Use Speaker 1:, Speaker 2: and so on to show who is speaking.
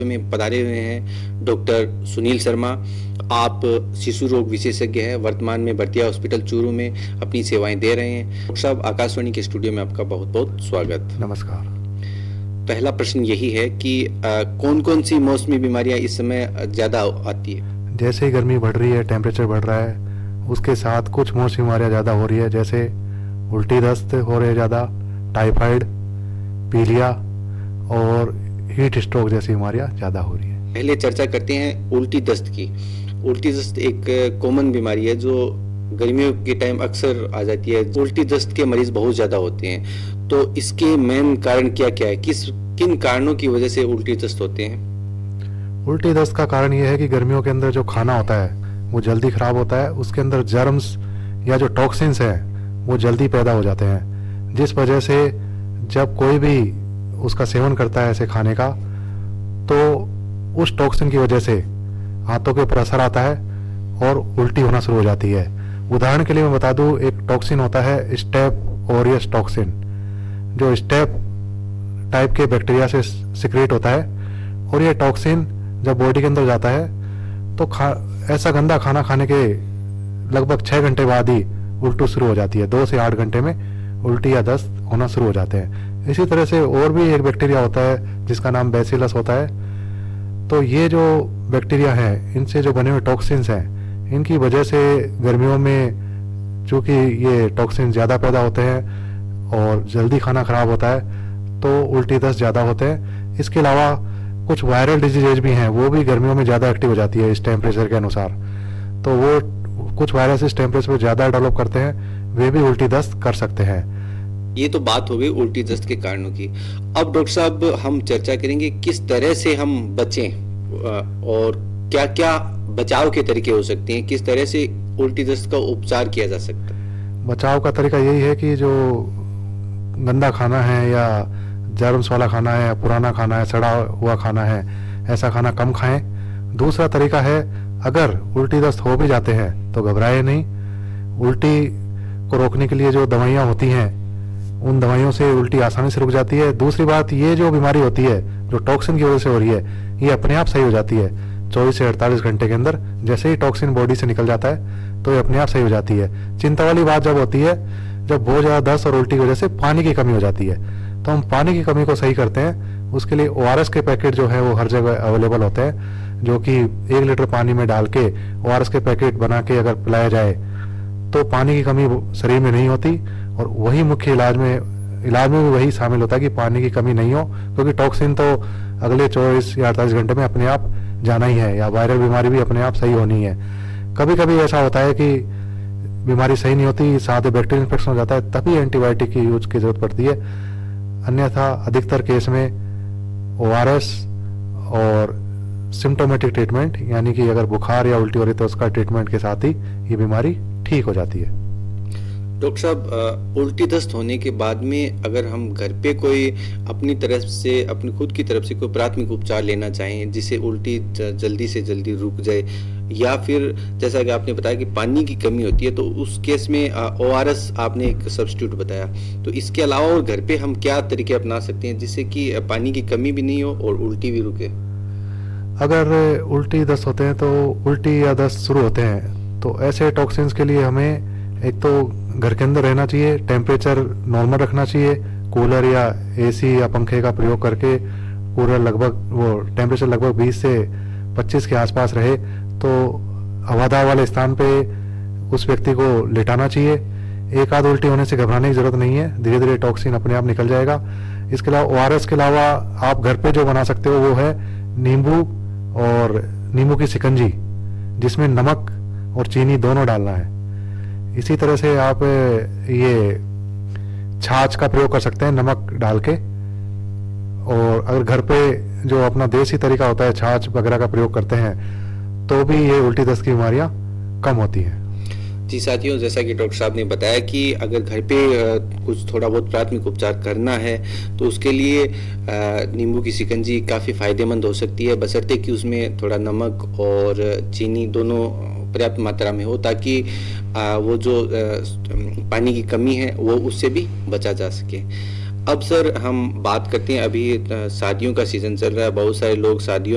Speaker 1: में पधारे हुए हैं डॉक्टर सुनील शर्मा। आप शिशु रोग विशेषज्ञ हैं, वर्तमान में भरतिया हॉस्पिटल चूरू में अपनी सेवाएं दे रहे हैं। डॉक्टर साहब, आकाशवाणी के स्टूडियो में आपका बहुत बहुत स्वागत।
Speaker 2: नमस्कार।
Speaker 1: पहला प्रश्न यही है कि कौन कौन सी मौसमी बीमारियां इस समय ज़्यादा आती है?
Speaker 2: जैसे ही गर्मी बढ़ रही है, टेम्परेचर बढ़ रहा है, उसके साथ कुछ मौसमी बीमारियां ज़्यादा हो रही है, जैसे उल्टी दस्त हो रही है ज़्यादा, टाइफाइड, पीलिया और हीट स्ट्रोक जैसी बीमारियां ज़्यादा हो रही है।
Speaker 1: पहले चर्चा करते हैं उल्टी दस्त की। उल्टी दस्त एक कॉमन बीमारी है जो गर्मियों के टाइम अक्सर आ जाती है। उल्टी दस्त के मरीज बहुत ज़्यादा होते हैं, तो इसके मेन कारण क्या क्या है? किन कारणों की वजह से उल्टी दस्त होते हैं?
Speaker 2: उल्टी दस्त का कारण यह है कि गर्मियों के अंदर जो खाना होता है वो जल्दी ख़राब होता है, उसके अंदर जर्म्स या जो टॉक्सिन्स हैं वो जल्दी पैदा हो जाते हैं, जिस वजह से जब कोई भी उसका सेवन करता है ऐसे खाने का, तो उस टॉक्सिन की वजह से हाथों के ऊपर असर आता है और उल्टी होना शुरू हो जाती है। उदाहरण के लिए मैं बता दूं, एक टॉक्सिन होता है स्टेप ऑरियस टॉक्सिन, जो स्टेप टाइप के बैक्टीरिया से सिक्रेट होता है, और ये टॉक्सिन जब बॉडी के अंदर जाता है तो ऐसा गंदा खाना खाने के लगभग 6 घंटे बाद ही उल्टी शुरू हो जाती है। 2 से 8 घंटे में उल्टी या दस्त होना शुरू हो जाते हैं। इसी तरह से और भी एक बैक्टीरिया होता है जिसका नाम बैसिलस होता है। तो ये जो बैक्टीरिया हैं, इनसे जो बने हुए टॉक्सिन्स हैं, इनकी वजह से गर्मियों में चूँकि ये टॉक्सिन ज़्यादा पैदा होते हैं और जल्दी खाना ख़राब होता है, तो उल्टी दस्त ज़्यादा होते हैं। इसके अलावा कुछ वायरल डिजीजेज भी हैं, वो भी गर्मियों में ज़्यादा एक्टिव हो जाती है इस टेम्परेचर के अनुसार। तो वो कुछ वायरस इस टेम्परेचर पर ज़्यादा डेवलप करते हैं, वे भी उल्टी दस्त कर सकते हैं।
Speaker 1: ये तो बात हो गई उल्टी दस्त के कारणों की। अब डॉक्टर साहब, हम चर्चा करेंगे किस तरह से हम बचें और क्या क्या बचाव के तरीके हो सकते हैं, किस तरह से उल्टी दस्त का उपचार किया जा सकता है।
Speaker 2: बचाव का तरीका यही है कि जो गंदा खाना है या जर्म्स वाला खाना है या पुराना खाना है, सड़ा हुआ खाना है, ऐसा खाना कम खाएं। दूसरा तरीका है, अगर उल्टी दस्त हो भी जाते हैं तो घबराएं नहीं। उल्टी को रोकने के लिए जो दवाइयाँ होती हैं, उन दवाइयों से उल्टी आसानी से रुक जाती है। दूसरी बात, ये जो बीमारी होती है जो टॉक्सिन की वजह से हो रही है, ये अपने आप सही हो जाती है 24 से 48 घंटे के अंदर। जैसे ही टॉक्सिन बॉडी से निकल जाता है तो ये अपने आप सही हो जाती है। चिंता वाली बात जब होती है जब बहुत ज़्यादा दस्त और उल्टी की वजह से पानी की कमी हो जाती है, तो हम पानी की कमी को सही करते हैं। उसके लिए ORS के पैकेट जो है वो हर जगह अवेलेबल होते हैं, जो कि 1 लीटर पानी में डाल के ORS के पैकेट बना के अगर पिलाया जाए तो पानी की कमी शरीर में नहीं होती। और वही मुख्य इलाज में भी वही शामिल होता है कि पानी की कमी नहीं हो, क्योंकि टॉक्सिन तो अगले 24 या 48 घंटे में अपने आप जाना ही है, या वायरल बीमारी भी अपने आप सही होनी है। कभी कभी ऐसा होता है कि बीमारी सही नहीं होती, साथ ही बैक्टीरियल इन्फेक्शन हो जाता है, तभी एंटीबायोटिक की यूज की जरूरत पड़ती है। अन्यथा अधिकतर केस में ORS और सिम्टोमेटिक ट्रीटमेंट, यानी कि अगर बुखार या उल्टी हो रही तो उसका ट्रीटमेंट के साथ ही ये बीमारी ठीक हो जाती है।
Speaker 1: डॉक्टर साहब, उल्टी दस्त होने के बाद में अगर हम घर पे कोई अपनी तरफ से, अपनी खुद की तरफ से कोई प्राथमिक उपचार लेना चाहें जिससे उल्टी जल्दी से जल्दी रुक जाए, या फिर जैसा कि आपने बताया कि पानी की कमी होती है, तो उस केस में ORS आपने एक सब्स्टिट्यूट बताया, तो इसके अलावा और घर पे हम क्या तरीके अपना सकते हैं जिससे कि पानी की कमी भी नहीं हो और उल्टी भी रुके?
Speaker 2: अगर उल्टी दस्त होते हैं, तो उल्टी या दस्त शुरू होते हैं, तो ऐसे टॉक्सिन्स के लिए हमें एक तो घर के अंदर रहना चाहिए, टेम्परेचर नॉर्मल रखना चाहिए, कूलर या AC या पंखे का प्रयोग करके कूलर टेम्परेचर लगभग 20 से 25 के आसपास रहे, तो हवादार वाले स्थान पे उस व्यक्ति को लेटाना चाहिए। एक आध उल्टी होने से घबराने की जरूरत नहीं है, धीरे धीरे टॉक्सिन अपने आप निकल जाएगा। इसके अलावा ORS के अलावा आप घर पे जो बना सकते हो वो है नींबू और नींबू की शिकंजी, जिसमें नमक और चीनी दोनों डालना है। इसी तरह से आप ये छाछ का प्रयोग कर सकते हैं नमक डाल के। और अगर घर पे जो अपना देसी तरीका होता है, छाछ वगैरह का प्रयोग करते हैं, तो भी ये उल्टी दस्त की बीमारियां कम होती हैं।
Speaker 1: जी साथियों, जैसा कि डॉक्टर साहब ने बताया कि अगर घर पे कुछ थोड़ा बहुत प्राथमिक उपचार करना है तो उसके लिए नींबू की शिकंजी काफ़ी फायदेमंद हो सकती है, बशर्ते कि उसमें थोड़ा नमक और चीनी दोनों पर्याप्त मात्रा में हो, ताकि वो जो पानी की कमी है वो उससे भी बचा जा सके। अब सर हम बात करते हैं, अभी शादियों का सीजन चल रहा है, बहुत सारे लोग शादियों